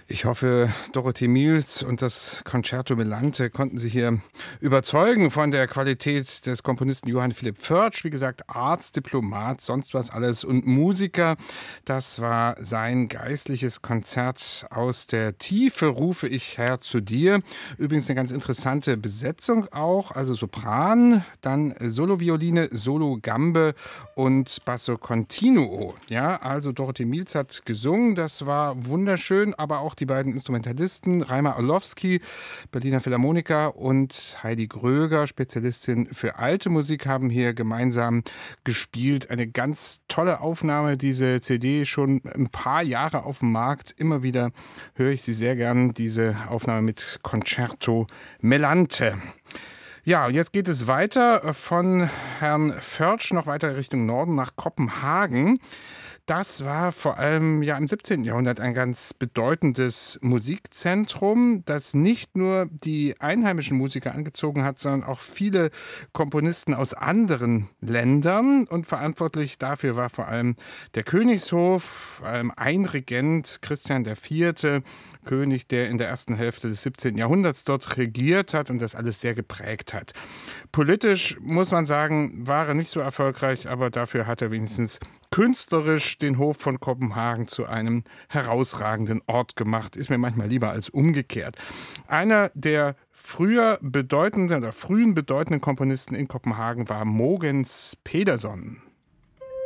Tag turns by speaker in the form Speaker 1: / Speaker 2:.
Speaker 1: Ich hoffe, Dorothee Miels und das Concerto Melante konnten Sie hier überzeugen von der Qualität des Komponisten Johann Philipp Pförtsch. Wie gesagt, Arzt, Diplomat, sonst was alles und Musiker. Das war sein geistliches Konzert aus der Tiefe, rufe ich Herr zu dir. Übrigens eine ganz interessante Besetzung auch, also Sopran, dann Solovioline, Solo-Gambe und Basso Continuo. Ja, also Dorothee Miels hat gesungen, das war wunderschön, aber auch die beiden Instrumentalisten, Reimer Orlowski, Berliner Philharmoniker und Heidi Gröger, Spezialistin für alte Musik, haben hier gemeinsam gespielt. Eine ganz tolle Aufnahme, diese CD schon ein paar Jahre auf dem Markt. Immer wieder höre ich sie sehr gern, diese Aufnahme mit Concerto Melante. Ja, und jetzt geht es weiter von Herrn Pförtsch noch weiter Richtung Norden nach Kopenhagen. Das war vor allem ja im 17. Jahrhundert ein ganz bedeutendes Musikzentrum, das nicht nur die einheimischen Musiker angezogen hat, sondern auch viele Komponisten aus anderen Ländern. Und verantwortlich dafür war vor allem der Königshof, vor allem ein Regent, Christian IV., König, der in der ersten Hälfte des 17. Jahrhunderts dort regiert hat und das alles sehr geprägt hat. Politisch muss man sagen, war er nicht so erfolgreich, aber dafür hat er wenigstens künstlerisch den Hof von Kopenhagen zu einem herausragenden Ort gemacht. Ist mir manchmal lieber als umgekehrt. Einer der frühen bedeutenden Komponisten in Kopenhagen war Mogens Pedersen.